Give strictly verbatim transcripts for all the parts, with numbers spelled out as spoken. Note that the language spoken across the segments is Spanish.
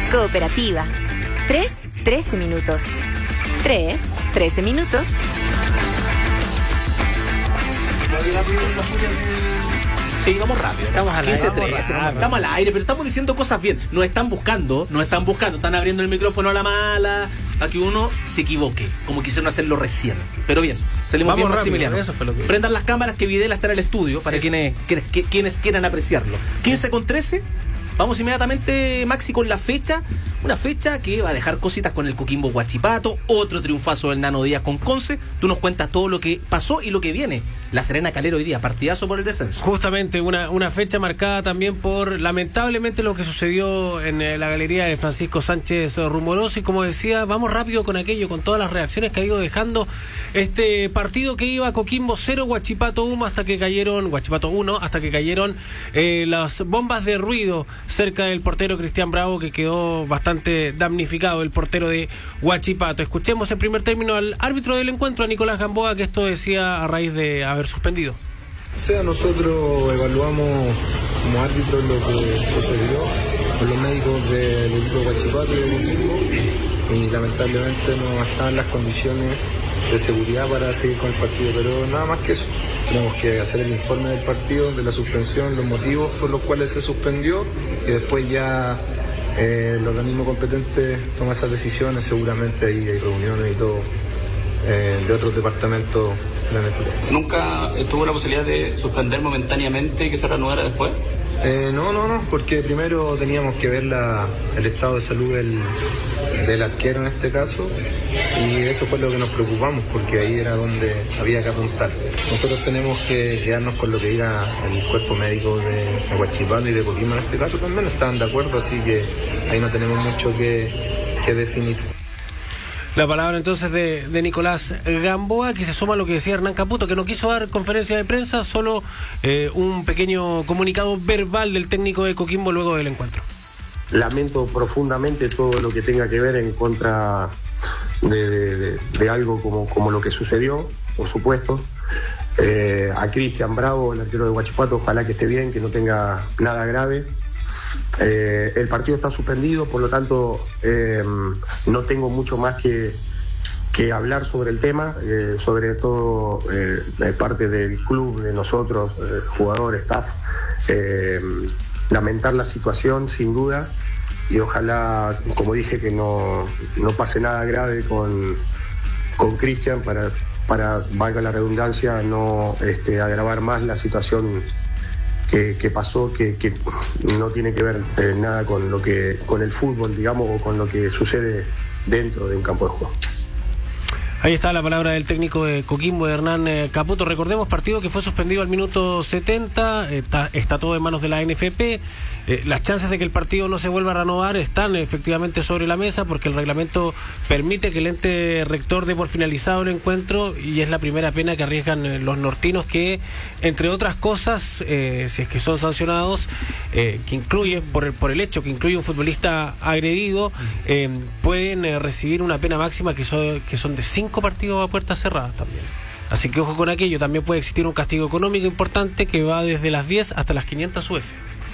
Cooperativa. Tres, trece minutos. Tres, trece minutos. Sí, vamos rápido. Estamos al aire. quince trece, estamos al aire, pero estamos diciendo cosas bien. Nos están buscando, nos están buscando, están abriendo el micrófono a la mala, a que uno se equivoque, como quisieron hacerlo recién. Pero bien, salimos Vamos bien, rápido, Maximiliano. eso fue lo que... Prendan las cámaras que Videla está en el estudio para quienes, quienes, quienes quieran apreciarlo. quince con trece. Vamos inmediatamente, Maxi, con la fecha. Una fecha que va a dejar cositas con el Coquimbo Huachipato. Otro triunfazo del Nano Díaz con Conce. Tú nos cuentas todo lo que pasó y lo que viene. La Serena Calera hoy día, partidazo por el descenso. Justamente una, una fecha marcada también por, lamentablemente, lo que sucedió en eh, la galería de Francisco Sánchez Rumoroso. Y como decía, vamos rápido con aquello, con todas las reacciones que ha ido dejando este partido que iba Coquimbo cero, Huachipato uno, hasta que cayeron, Huachipato uno, hasta que cayeron eh, las bombas de ruido cerca del portero Cristian Bravo, que quedó bastante damnificado, el portero de Huachipato. Escuchemos en primer término al árbitro del encuentro, a Nicolás Gamboa, que esto decía a raíz de haber suspendido. O sea, nosotros evaluamos como árbitros lo que sucedió con los médicos del equipo de Huachipato y del equipo, y lamentablemente no estaban las condiciones de seguridad para seguir con el partido, pero nada más que eso. Tenemos que hacer el informe del partido, de la suspensión, los motivos por los cuales se suspendió, y después ya eh, el organismo competente toma esas decisiones. Seguramente ahí hay reuniones y todo eh, de otros departamentos de la naturaleza. ¿Nunca estuvo la posibilidad de suspender momentáneamente y que se reanudara después? Eh, no, no, no, porque primero teníamos que ver la, el estado de salud del, del arquero en este caso, y eso fue lo que nos preocupamos, porque ahí era donde había que apuntar. Nosotros tenemos que quedarnos con lo que diga el cuerpo médico de, de Huachipato y de Coquimbo en este caso, también estaban de acuerdo, así que ahí no tenemos mucho que, que definir. La palabra entonces de, de Nicolás Gamboa, que se suma a lo que decía Hernán Caputo, que no quiso dar conferencia de prensa, solo eh, un pequeño comunicado verbal del técnico de Coquimbo luego del encuentro. Lamento profundamente todo lo que tenga que ver en contra de, de, de, de algo como, como lo que sucedió, por supuesto. Eh, a Cristian Bravo, el arquero de Huachipato, ojalá que esté bien, que no tenga nada grave. Eh, el partido está suspendido, por lo tanto eh, no tengo mucho más que, que hablar sobre el tema, eh, sobre todo eh, de parte del club, de nosotros, eh, jugadores, staff. Eh, lamentar la situación sin duda, y ojalá, como dije, que no, no pase nada grave con, con Cristian para, para, valga la redundancia, no este, agravar más la situación Que, que pasó, que, que no tiene que ver eh, nada con lo que con el fútbol, digamos, o con lo que sucede dentro de un campo de juego. Ahí está la palabra del técnico de Coquimbo, de Hernán eh, Caputo. Recordemos, partido que fue suspendido al minuto setenta, está, está todo en manos de la N F P. Eh, las chances de que el partido no se vuelva a renovar están efectivamente sobre la mesa, porque el reglamento permite que el ente rector dé por finalizado el encuentro, y es la primera pena que arriesgan eh, los nortinos, que entre otras cosas, eh, si es que son sancionados, eh, que incluye, por el, por el hecho que incluye un futbolista agredido, eh, pueden eh, recibir una pena máxima que son, que son de cinco partidos a puertas cerradas también. Así que ojo con aquello. También puede existir un castigo económico importante que va desde las diez hasta las quinientas U F.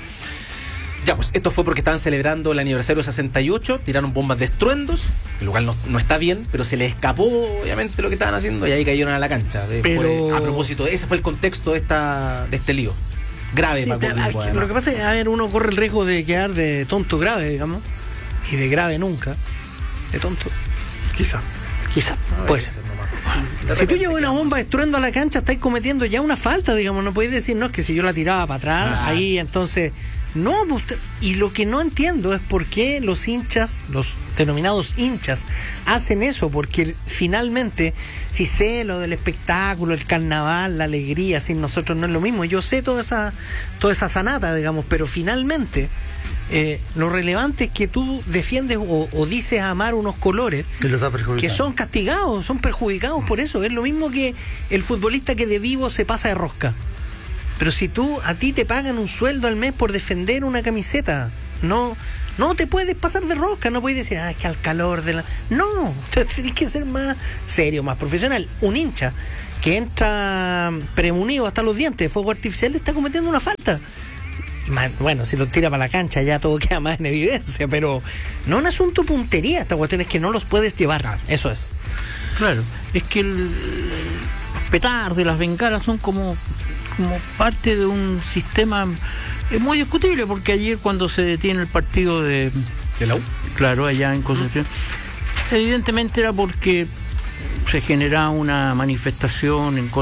Ya, pues esto fue porque estaban celebrando el aniversario sesenta y ocho, tiraron bombas de estruendos, el lugar no, no está bien, pero se les escapó obviamente lo que estaban haciendo y ahí cayeron a la cancha. Pero... Fue, a propósito, ese fue el contexto de esta de este lío. Grave sí, para pero, Coquimbo, hay, lo que pasa es que, a ver, uno corre el riesgo de quedar de tonto grave, digamos, y de grave nunca, de tonto. Quizá. Quizá, puede ser. Si tú llevas una bomba de estruendo a la cancha, estáis cometiendo ya una falta, digamos. No podéis decir, no, es que si yo la tiraba para atrás, ah. ahí entonces... No, usted, y lo que no entiendo es por qué los hinchas, los denominados hinchas, hacen eso, porque finalmente, si sé lo del espectáculo, el carnaval, la alegría, sin nosotros no es lo mismo. Yo sé toda esa, toda esa sanata, digamos, pero finalmente eh, lo relevante es que tú defiendes o, o dices amar unos colores que son castigados, son perjudicados por eso. Es lo mismo que el futbolista que de vivo se pasa de rosca. Pero si tú, a ti te pagan un sueldo al mes por defender una camiseta, no no te puedes pasar de rosca, no puedes decir, ah, es que al calor de la... No, tienes que ser más serio, más profesional. Un hincha que entra premunido hasta los dientes de fuego artificial está cometiendo una falta. y más, bueno, si lo tira para la cancha ya todo queda más en evidencia, pero no un asunto puntería, esta cuestión es que no los puedes llevar, eso es. Claro, es que el, los petardos y las bengalas son como, como parte de un sistema es muy discutible, porque ayer cuando se detiene el partido de, ¿De la U? Claro, allá en Concepción, evidentemente era porque se generaba una manifestación en contra